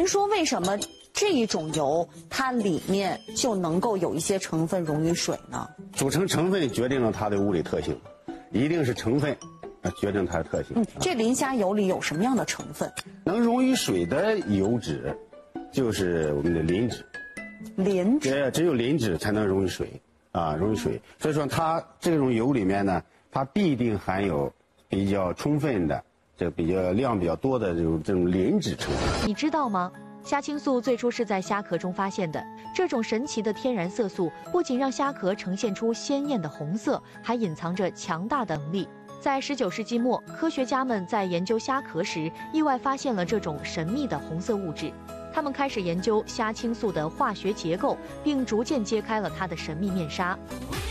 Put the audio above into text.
您说为什么这一种油它里面就能够有一些成分溶于水呢？ 组成成分决定了它的物理特性，一定是成分决定它的特性。 这磷虾油里有什么样的成分？ 能溶于水的油脂，就是我们的磷脂。 磷脂， 只有磷脂才能溶于水溶于水。所以说，它这种油里面呢，它必定含有比较充分的、量比较多的这种磷脂成分。 你知道吗？虾青素最初是在虾壳中发现的。这种神奇的天然色素不仅让虾壳呈现出鲜艳的红色，还隐藏着强大的能力。在19世纪末，科学家们在研究虾壳时，意外发现了这种神秘的红色物质。他们开始研究虾青素的化学结构，并逐渐揭开了它的神秘面纱。